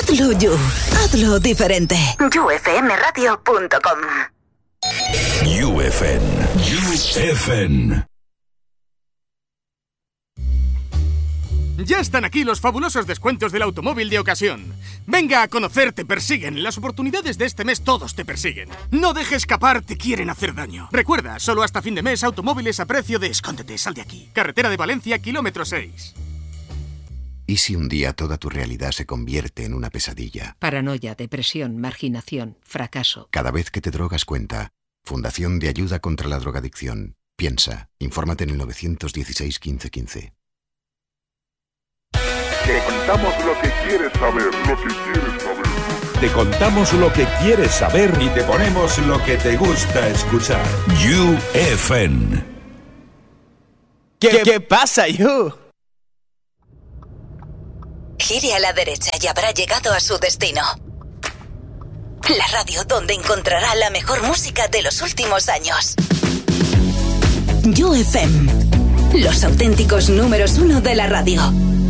Hazlo You. Hazlo diferente. YouFMradio.com. UFM. Ya están aquí los fabulosos descuentos del automóvil de ocasión. Venga a conocer, te persiguen. Las oportunidades de este mes todos te persiguen. No deje escapar, te quieren hacer daño. Recuerda, solo hasta fin de mes, automóviles a precio de escóndete, sal de aquí. Carretera de Valencia, kilómetro 6. ¿Y si un día toda tu realidad se convierte en una pesadilla? Paranoia, depresión, marginación, fracaso. Cada vez que te drogas cuenta. Fundación de Ayuda contra la Drogadicción. Piensa, infórmate en el 916 15 15. Te contamos lo que quieres saber, Te contamos lo que quieres saber y te ponemos lo que te gusta escuchar. UFM. ¿Qué pasa, You? Gire a la derecha y habrá llegado a su destino. La radio donde encontrará la mejor música de los últimos años. UFM. Los auténticos números 1 de la radio.